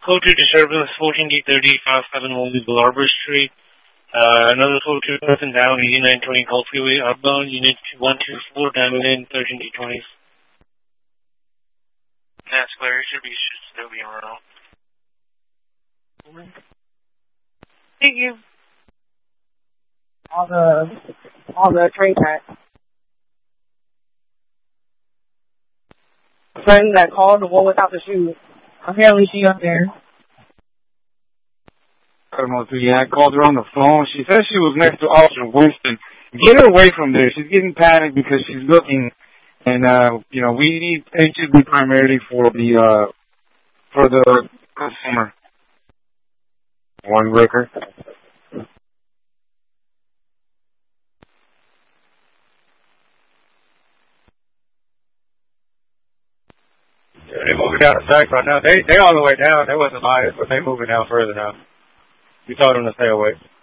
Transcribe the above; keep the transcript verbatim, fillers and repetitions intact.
Code two disturbance, fourteen D thirty, five seven one Arbor Street. Uh, another code two person down, eighty-nine twenty Gulf Freeway, outbound, unit one two four, diamond in, thirteen D twenty. That's clear, it should be, should still be around. Thank you. All the, all the train tracks. Friend that called, the one without the shoes. Apparently she up there. Yeah, I called her on the phone. She said she was next to Officer Winston. Get her away from there. She's getting panicked because she's looking, and uh, you know, we need H S B primarily for the uh, for the consumer. One liquor. Yeah, they're moving down the track right now. They they all the way down. They wasn't live, but they moving down further now. We told them to stay away.